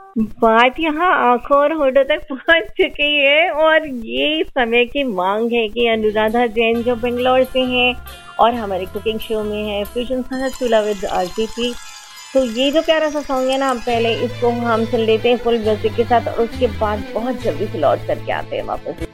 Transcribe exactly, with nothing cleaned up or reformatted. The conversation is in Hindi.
बात यहाँ आंखों और होठों तक पहुंच चुकी है और ये समय की मांग है कि अनुराधा जैन जो बेंगलोर से हैं और हमारे कुकिंग शो में है फ्यूजन खाना चूल्हा विद आरसीपी। तो ये जो प्यारा सा सॉन्ग है ना, हम पहले इसको हम सुन लेते हैं फुल म्यूजिक के साथ और उसके बाद बहुत जल्दी से लौट करके आते हैं वापस।